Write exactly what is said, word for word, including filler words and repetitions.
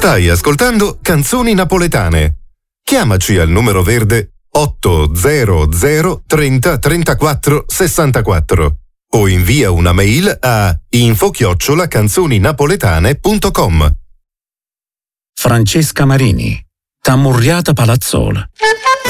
Stai ascoltando Canzoni Napoletane. Chiamaci al numero verde otto zero zero trenta trentaquattro sessantaquattro o invia una mail a info chiocciola canzoninapoletane punto com. Francesca Marini, Tammurriata Palazzolo.